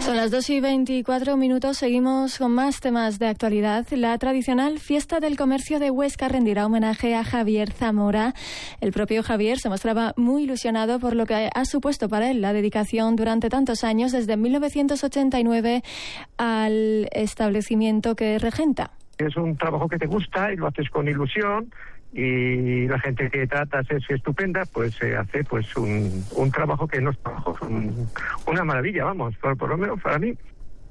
Son las 2:24, seguimos con más temas de actualidad. La tradicional Fiesta del Comercio de Huesca rendirá homenaje a Javier Zamora. El propio Javier se mostraba muy ilusionado por lo que ha supuesto para él la dedicación durante tantos años, desde 1989, al establecimiento que regenta. Es un trabajo que te gusta y lo haces con ilusión, y la gente que tratas es estupenda, pues se hace pues un trabajo que no es trabajo, una maravilla, vamos, por lo menos para mí.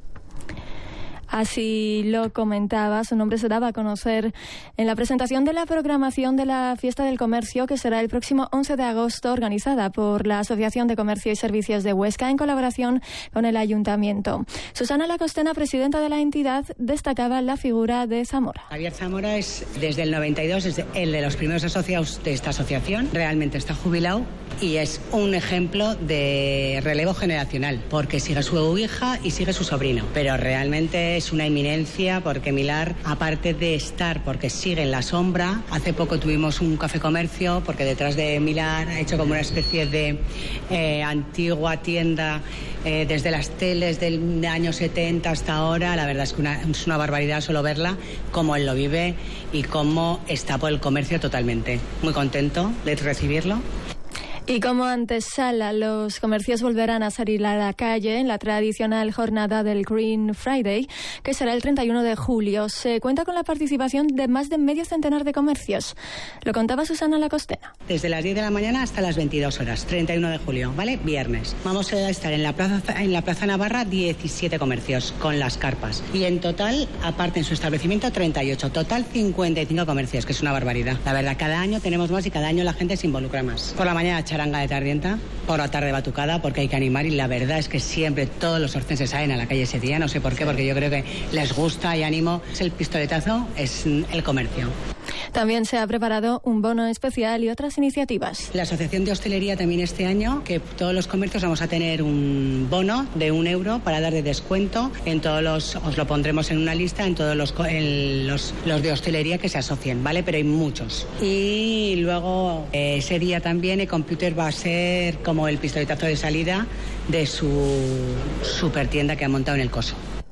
Así lo comentaba, su nombre se daba a conocer en la presentación de la programación de la Fiesta del Comercio, que será el próximo 11 de agosto, organizada por la Asociación de Comercio y Servicios de Huesca en colaboración con el Ayuntamiento. Susana Lacostena, presidenta de la entidad, destacaba la figura de Zamora. Javier Zamora es, desde el 92, es el de los primeros asociados de esta asociación. Realmente está jubilado y es un ejemplo de relevo generacional, porque sigue su hija y sigue su sobrino. Pero realmente es una eminencia, porque Milar, aparte de estar, porque sigue en la sombra, hace poco tuvimos un café comercio, porque detrás de Milar ha hecho como una especie de antigua tienda desde las teles del año 70 hasta ahora. La verdad es que es una barbaridad solo verla, cómo él lo vive y cómo está por el comercio totalmente. Muy contento de recibirlo. Y como antesala, los comercios volverán a salir a la calle en la tradicional jornada del Green Friday, que será el 31 de julio. Se cuenta con la participación de más de medio centenar de comercios. Lo contaba Susana Lacostena. Desde las 10 de la mañana hasta las 22 horas, 31 de julio, ¿vale? Viernes. Vamos a estar en la Plaza Navarra 17 comercios con las carpas. Y en total, aparte en su establecimiento, 38. Total 55 comercios, que es una barbaridad. La verdad, cada año tenemos más y cada año la gente se involucra más. Por la mañana, charanga de tardienta, por la tarde batucada, porque hay que animar, y la verdad es que siempre todos los orcenses salen a la calle ese día, no sé por qué, porque yo creo que les gusta y ánimo. Es el pistoletazo, es el comercio. También se ha preparado un bono especial y otras iniciativas. La Asociación de Hostelería también este año, que todos los comercios vamos a tener un bono de €1 para dar de descuento en todos los, os lo pondremos en una lista, en todos los de hostelería que se asocien, ¿vale? Pero hay muchos. Y luego ese día también el computer va a ser como el pistoletazo de salida de su super tienda que ha montado en el Coso.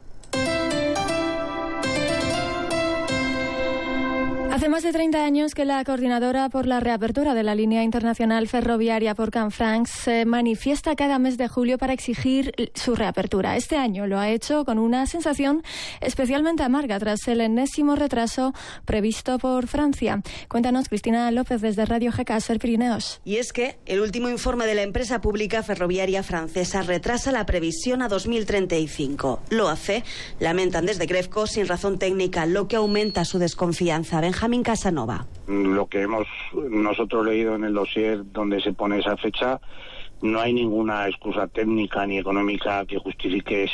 Hace más de 30 años que la coordinadora por la reapertura de la línea internacional ferroviaria por Canfrancs se manifiesta cada mes de julio para exigir su reapertura. Este año lo ha hecho con una sensación especialmente amarga tras el enésimo retraso previsto por Francia. Cuéntanos, Cristina López, desde Radio GK Ser Pirineos. Y es que el último informe de la empresa pública ferroviaria francesa retrasa la previsión a 2035. Lo hace, lamentan desde Grefco, sin razón técnica, lo que aumenta su desconfianza. Benjamín Casanova. Lo que hemos nosotros leído en el dossier donde se pone esa fecha, no hay ninguna excusa técnica ni económica que justifique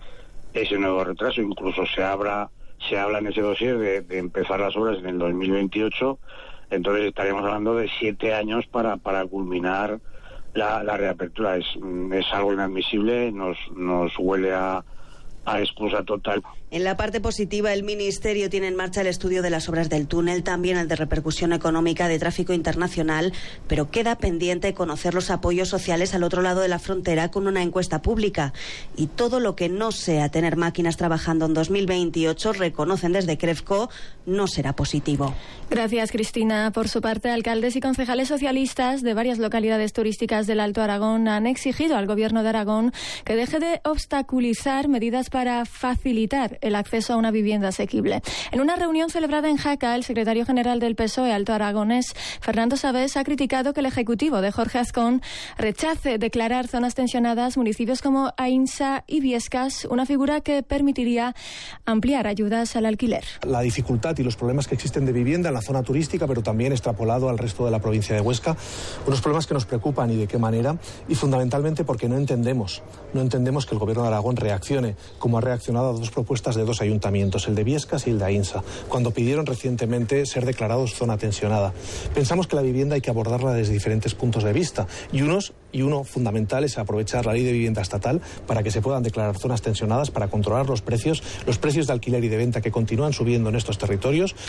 ese nuevo retraso. Incluso se habla en ese dossier de empezar las obras en el 2028, entonces estaríamos hablando de 7 años para culminar la reapertura. Es algo inadmisible, nos huele a excusa total. En la parte positiva, el Ministerio tiene en marcha el estudio de las obras del túnel, también el de repercusión económica de tráfico internacional, pero queda pendiente conocer los apoyos sociales al otro lado de la frontera con una encuesta pública. Y todo lo que no sea tener máquinas trabajando en 2028, reconocen desde Grefco, no será positivo. Gracias, Cristina. Por su parte, alcaldes y concejales socialistas de varias localidades turísticas del Alto Aragón han exigido al Gobierno de Aragón que deje de obstaculizar medidas para facilitar el acceso a una vivienda asequible. En una reunión celebrada en Jaca, el secretario general del PSOE Alto Aragonés, Fernando Sabés, ha criticado que el Ejecutivo de Jorge Azcón rechace declarar zonas tensionadas municipios como Ainsa y Biescas, una figura que permitiría ampliar ayudas al alquiler. La dificultad y los problemas que existen de vivienda en la zona turística, pero también extrapolado al resto de la provincia de Huesca, unos problemas que nos preocupan y de qué manera, y fundamentalmente porque no entendemos que el Gobierno de Aragón reaccione como ha reaccionado a dos propuestas de dos ayuntamientos, el de Biescas y el de Ainsa, cuando pidieron recientemente ser declarados zona tensionada. Pensamos que la vivienda hay que abordarla desde diferentes puntos de vista, y uno fundamental es aprovechar la ley de vivienda estatal para que se puedan declarar zonas tensionadas, para controlar los precios de alquiler y de venta que continúan subiendo en estos territorios.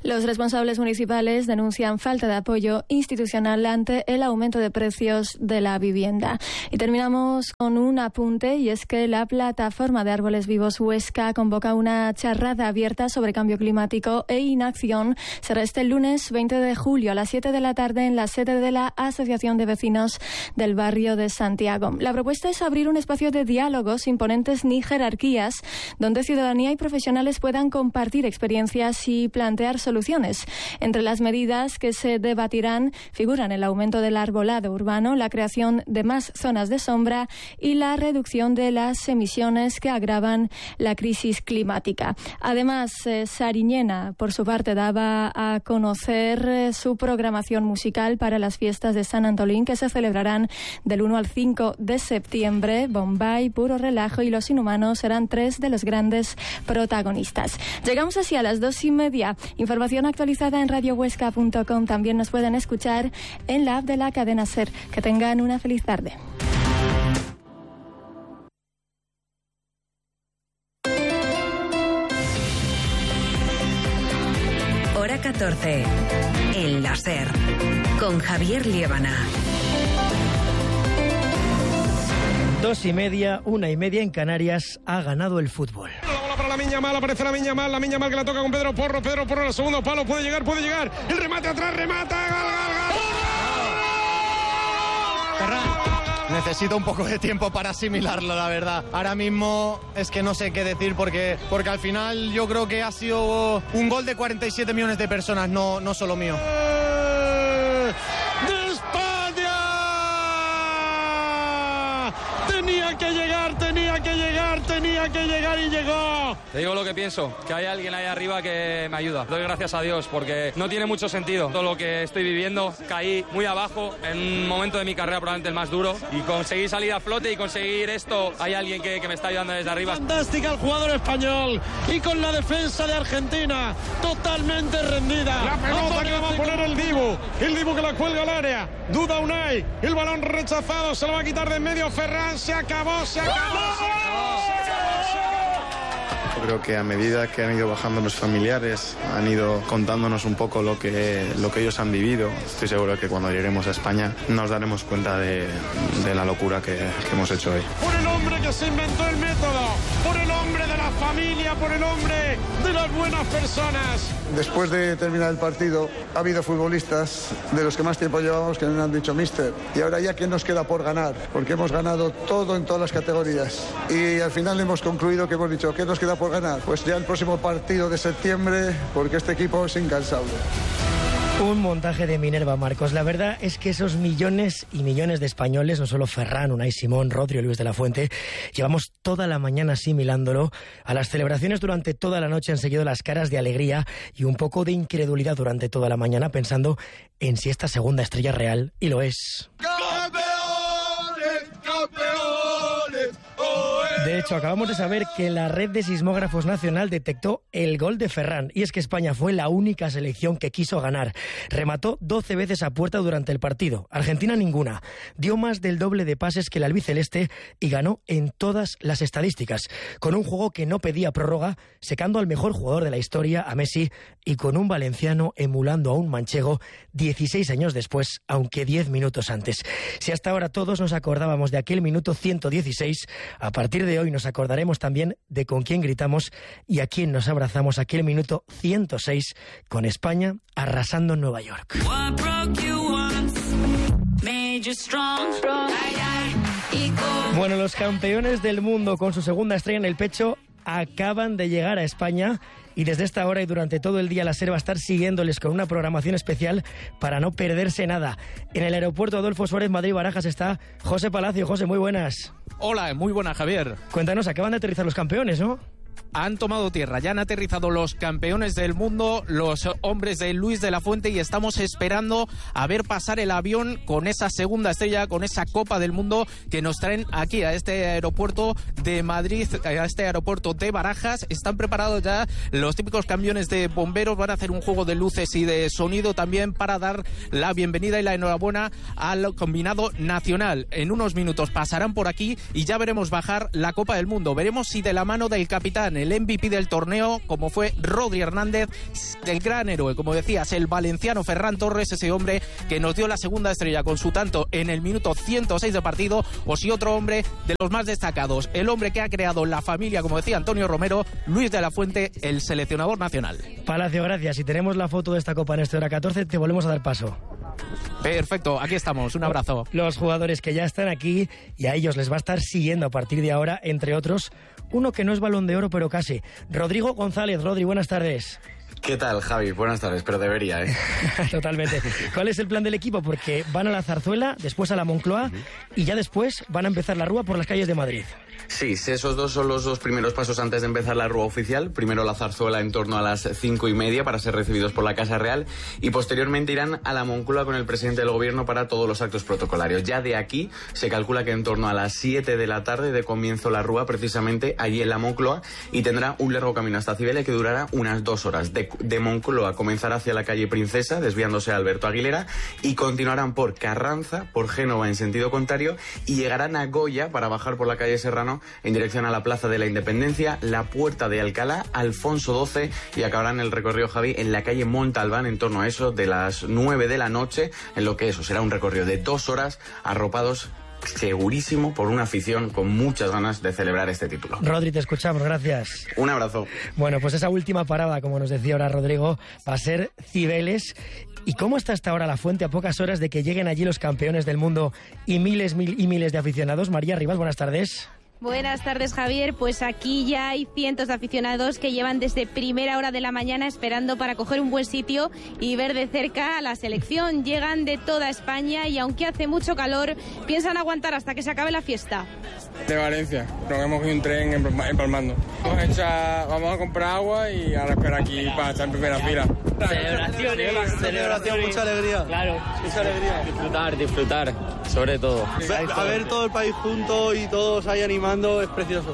Los responsables municipales denuncian falta de apoyo institucional ante el aumento de precios de la vivienda. Y terminamos con un apunte, y es que la plataforma de Árboles Vivos Huesca convoca una charrada abierta sobre cambio climático e inacción. Será este lunes 20 de julio a las 7 de la tarde en la sede de la Asociación de Vecinos del barrio de Santiago. La propuesta es abrir un espacio de diálogo sin ponentes ni jerarquías, donde ciudadanía y profesionales puedan compartir experiencias y plantear soluciones. Entre las medidas que se debatirán figuran el aumento del arbolado urbano, la creación de más zonas de sombra y la reducción de las emisiones que agravan la crisis climática. Además, Sariñena, por su parte, daba a conocer su programación musical para las fiestas de San Antolín, que se celebrarán del 1 al 5 de septiembre. Bombay, Puro Relajo y Los Inhumanos serán 3 de los grandes protagonistas. Llegamos así a las 2:30. Información actualizada en radiohuesca.com. También nos pueden escuchar en la app de la cadena SER. Que tengan una feliz tarde. Hora 14. En la SER. Con Javier Liébana. 2:30, 1:30 en Canarias. Ha ganado el fútbol. La bola para Lamine Yamal, aparece Lamine Yamal que la toca con Pedro Porro en el segundo palo, puede llegar, el remate atrás, remata, gol. Ferran, necesito un poco de tiempo para asimilarlo, la verdad. Ahora mismo es que no sé qué decir porque al final yo creo que ha sido un gol de 47 millones de personas, no solo mío. ¡De España! Tenía que llegar y llegó. Te digo lo que pienso, que hay alguien ahí arriba que me ayuda. Doy gracias a Dios porque no tiene mucho sentido todo lo que estoy viviendo. Caí muy abajo en un momento de mi carrera probablemente el más duro y conseguí salir a flote y conseguir esto. Hay alguien que me está ayudando desde arriba. Fantástica el jugador español y con la defensa de Argentina totalmente rendida. La pelota que la va a poner el Dibu que la cuelga al área. Duda Unai, el balón rechazado, se lo va a quitar de en medio Ferran, se acabó. Creo que a medida que han ido bajando los familiares, han ido contándonos un poco lo que ellos han vivido. Estoy seguro que cuando lleguemos a España nos daremos cuenta de la locura que hemos hecho hoy. Por el hombre que se inventó el método, por el hombre de la familia, por el hombre de las buenas personas. Después de terminar el partido, ha habido futbolistas de los que más tiempo llevamos que nos han dicho míster. Y ahora ya, ¿qué nos queda por ganar? Porque hemos ganado todo en todas las categorías. Y al final hemos concluido que hemos dicho, ¿qué nos queda por ganar? Pues ya el próximo partido de septiembre, porque este equipo es incansable. Un montaje de Minerva, Marcos. La verdad es que esos millones y millones de españoles, no solo Ferran, Unai Simón, Rodri o Luis de la Fuente, llevamos toda la mañana asimilándolo. A las celebraciones durante toda la noche han seguido las caras de alegría y un poco de incredulidad durante toda la mañana, pensando en si esta segunda estrella real, y lo es. ¡Campeones! De hecho, acabamos de saber que la red de sismógrafos nacional detectó el gol de Ferran. Y es que España fue la única selección que quiso ganar. Remató 12 veces a puerta durante el partido. Argentina ninguna. Dio más del doble de pases que el albiceleste y ganó en todas las estadísticas. Con un juego que no pedía prórroga, secando al mejor jugador de la historia, a Messi, y con un valenciano emulando a un manchego 16 años después, aunque 10 minutos antes. Si hasta ahora todos nos acordábamos de aquel minuto 116, a partir de hoy nos acordaremos también de con quién gritamos y a quién nos abrazamos aquel minuto 106 con España arrasando en Nueva York. Bueno, los campeones del mundo con su segunda estrella en el pecho acaban de llegar a España y desde esta hora y durante todo el día la SER va a estar siguiéndoles con una programación especial para no perderse nada. En el aeropuerto Adolfo Suárez Madrid-Barajas está José Palacio. José, muy buenas. Hola, muy buenas, Javier. Cuéntanos, acaban de aterrizar los campeones, ¿no? Han tomado tierra, ya han aterrizado los campeones del mundo, los hombres de Luis de la Fuente, y estamos esperando a ver pasar el avión con esa segunda estrella, con esa Copa del Mundo que nos traen aquí a este aeropuerto de Madrid, a este aeropuerto de Barajas. Están preparados ya los típicos camiones de bomberos, van a hacer un juego de luces y de sonido también para dar la bienvenida y la enhorabuena al combinado nacional. En unos minutos pasarán por aquí y ya veremos bajar la Copa del Mundo. Veremos si de la mano del capitán capitán, el MVP del torneo, como fue Rodri Hernández, el gran héroe, como decías, el valenciano Ferran Torres, ese hombre que nos dio la segunda estrella con su tanto en el minuto 106 de partido, o si otro hombre de los más destacados, el hombre que ha creado la familia, como decía Antonio Romero, Luis de la Fuente, el seleccionador nacional. Palacio, gracias. Si tenemos la foto de esta Copa en este hora 14, te volvemos a dar paso. Perfecto, aquí estamos, un abrazo. Los jugadores que ya están aquí, y a ellos les va a estar siguiendo a partir de ahora, entre otros, uno que no es Balón de Oro, pero casi. Rodrigo González. Rodri, buenas tardes. ¿Qué tal, Javi? Buenas tardes, pero debería, ¿eh? Totalmente. ¿Cuál es el plan del equipo? Porque van a la Zarzuela, después a la Moncloa y ya después van a empezar la Rúa por las calles de Madrid. Sí, esos dos son los dos primeros pasos antes de empezar la Rúa oficial. Primero la Zarzuela en torno a las 5:30 para ser recibidos por la Casa Real y posteriormente irán a la Moncloa con el presidente del gobierno para todos los actos protocolarios. Ya de aquí se calcula que en torno a las 7 de la tarde de comienzo la Rúa, precisamente allí en la Moncloa, y tendrá un largo camino hasta Cibeles que durará unas 2 horas. De Moncloa comenzará hacia la calle Princesa, desviándose a Alberto Aguilera, y continuarán por Carranza, por Génova en sentido contrario, y llegarán a Goya para bajar por la calle Serrano en dirección a la Plaza de la Independencia, la Puerta de Alcalá, Alfonso XII, y acabarán el recorrido, Javi, en la calle Montalbán en torno a eso de las 9 de la noche, en lo que eso será un recorrido de 2 horas arropados segurísimo por una afición con muchas ganas de celebrar este título. Rodri, te escuchamos, gracias. Un abrazo. Bueno, pues esa última parada, como nos decía ahora Rodrigo, va a ser Cibeles. ¿Y cómo está hasta ahora la Fuente a pocas horas de que lleguen allí los campeones del mundo y miles de aficionados? María Rivas, buenas tardes. Buenas tardes, Javier. Pues aquí ya hay cientos de aficionados que llevan desde primera hora de la mañana esperando para coger un buen sitio y ver de cerca a la selección. Llegan de toda España y aunque hace mucho calor, piensan aguantar hasta que se acabe la fiesta. De Valencia, nos hemos cogido un tren empalmando. Vamos a comprar agua y ahora esperar aquí para estar en primera fila. Celebración, mucha alegría. Claro, mucha alegría. Disfrutar, sobre todo. A ver todo el país junto y todos ahí animando, es precioso.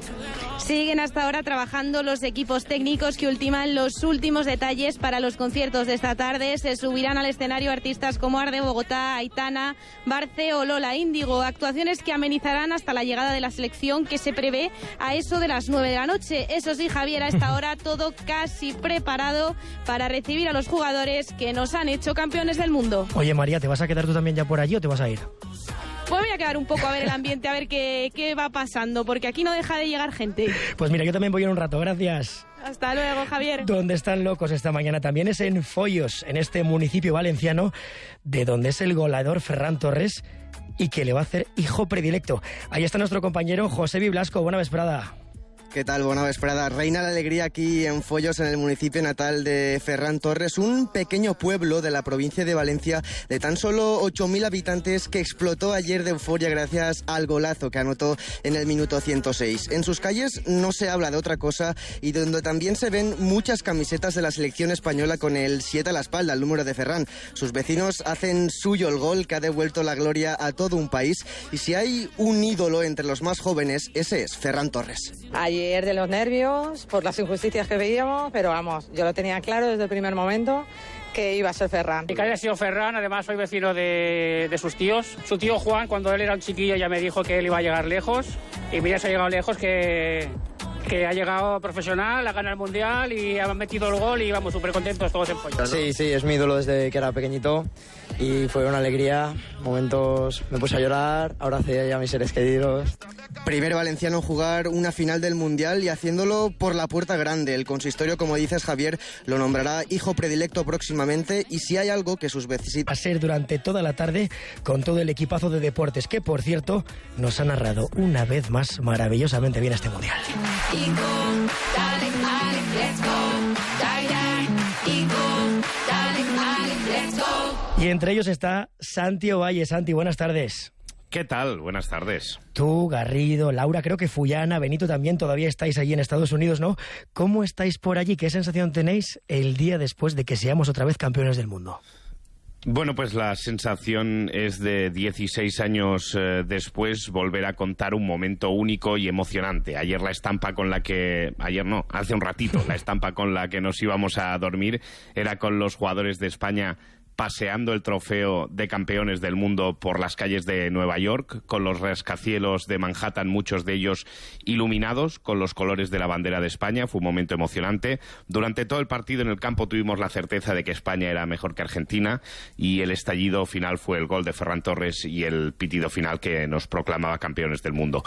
Siguen hasta ahora trabajando los equipos técnicos que ultiman los últimos detalles para los conciertos de esta tarde. Se subirán al escenario artistas como Arde Bogotá, Aitana, Barce o Lola Índigo. Actuaciones que amenizarán hasta la llegada de la selección, que se prevé a eso de las 9 de la noche. Eso sí, Javier, a esta hora todo casi preparado para recibir a los jugadores que nos han hecho campeones del mundo. Oye, María, ¿te vas a quedar tú también ya por allí o te vas a ir? Pues voy a quedar un poco a ver el ambiente, a ver qué va pasando, porque aquí no deja de llegar gente. Pues mira, yo también voy en un rato, gracias. Hasta luego, Javier. Donde están locos esta mañana también es en Foios, en este municipio valenciano, de donde es el goleador Ferran Torres y que le va a hacer hijo predilecto. Ahí está nuestro compañero Josebi Blasco, buena vesprada. ¿Qué tal? Buena vesprada. Reina la alegría aquí en Foios, en el municipio natal de Ferran Torres, un pequeño pueblo de la provincia de Valencia de tan solo 8.000 habitantes que explotó ayer de euforia gracias al golazo que anotó en el minuto 106. En sus calles no se habla de otra cosa y donde también se ven muchas camisetas de la selección española con el 7 a la espalda, el número de Ferran. Sus vecinos hacen suyo el gol que ha devuelto la gloria a todo un país y si hay un ídolo entre los más jóvenes, ese es Ferran Torres. Ayer de los nervios, por las injusticias que veíamos, pero vamos, yo lo tenía claro desde el primer momento que iba a ser Ferran. Y que haya sido Ferran, además soy vecino de sus tíos. Su tío Juan, cuando él era un chiquillo, ya me dijo que él iba a llegar lejos, y mira, se ha llegado lejos, que ha llegado profesional, ha ganado el Mundial y ha metido el gol y vamos súper contentos todos en Foios. Sí, es mi ídolo desde que era pequeñito y fue una alegría, momentos me puse a llorar, abracé a mis seres queridos. Primer valenciano en jugar una final del Mundial y haciéndolo por la puerta grande. El consistorio, como dices, Javier, lo nombrará hijo predilecto próximamente y si hay algo que sus vecinos... Va a ser durante toda la tarde con todo el equipazo de deportes que, por cierto, nos ha narrado una vez más maravillosamente bien este Mundial. Y entre ellos está Santi Ovalle. Santi, buenas tardes. ¿Qué tal? Buenas tardes. Tú, Garrido, Laura, creo que Fullana, Benito también todavía estáis allí en Estados Unidos, ¿no? ¿Cómo estáis por allí? ¿Qué sensación tenéis el día después de que seamos otra vez campeones del mundo? Bueno, pues la sensación es de 16 años después volver a contar un momento único y emocionante. Ayer la estampa con la que... Ayer no, hace un ratito, la estampa con la que nos íbamos a dormir era con los jugadores de España paseando el trofeo de campeones del mundo por las calles de Nueva York, con los rascacielos de Manhattan, muchos de ellos iluminados con los colores de la bandera de España. Fue un momento emocionante. Durante todo el partido en el campo tuvimos la certeza de que España era mejor que Argentina, y el estallido final fue el gol de Ferran Torres y el pitido final que nos proclamaba campeones del mundo.